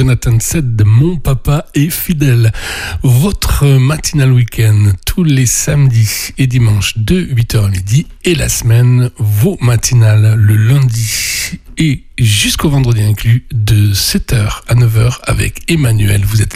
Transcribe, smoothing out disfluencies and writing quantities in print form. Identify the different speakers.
Speaker 1: Jonathan Sed de Mon Papa est fidèle. Votre matinal week-end tous les samedis et dimanches de 8h à midi et la semaine, vos matinales le lundi et jusqu'au vendredi inclus de 7h à 9h avec Emmanuel. Vous êtes